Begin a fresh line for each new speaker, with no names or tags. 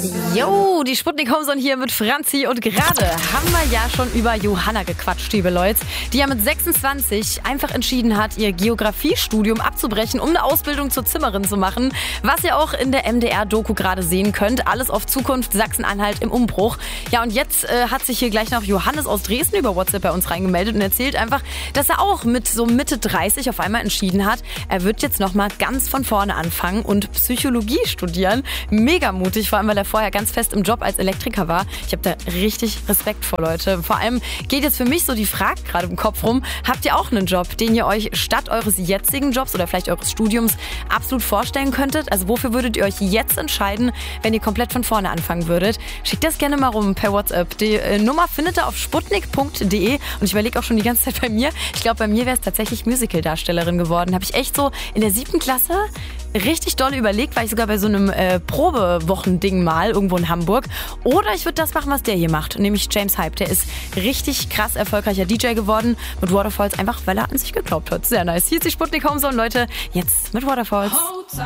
Jo, die Sputnik Homezone hier mit Franzi und gerade haben wir ja schon über Johanna gequatscht, liebe Leute, die ja mit 26 einfach entschieden hat, ihr Geografiestudium abzubrechen, um eine Ausbildung zur Zimmerin zu machen, was ihr auch in der MDR-Doku gerade sehen könnt. Alles auf Zukunft Sachsen-Anhalt im Umbruch. Ja, und jetzt hat sich hier gleich noch Johannes aus Dresden über WhatsApp bei uns reingemeldet und erzählt einfach, dass er auch mit so Mitte 30 auf einmal entschieden hat, er wird jetzt nochmal ganz von vorne anfangen und Psychologie studieren. Mega mutig, vor allem, weil er vorher ganz fest im Job als Elektriker war. Ich habe da richtig Respekt vor, Leute. Vor allem geht jetzt für mich so die Frage gerade im Kopf rum, habt ihr auch einen Job, den ihr euch statt eures jetzigen Jobs oder vielleicht eures Studiums absolut vorstellen könntet? Also wofür würdet ihr euch jetzt entscheiden, wenn ihr komplett von vorne anfangen würdet? Schickt das gerne mal rum per WhatsApp. Die Nummer findet ihr auf sputnik.de und ich überlege auch schon die ganze Zeit bei mir. Ich glaube, bei mir wäre es tatsächlich Musical-Darstellerin geworden. Habe ich echt so in der 7. Klasse richtig doll überlegt, war ich sogar bei so einem Probewochending mal irgendwo in Hamburg. Oder ich würde das machen, was der hier macht, nämlich James Hype. Der ist richtig krass erfolgreicher DJ geworden mit Waterfalls, einfach weil er an sich geglaubt hat. Sehr nice. Hier ist die Sputnik Homezone, Leute. Jetzt mit Waterfalls.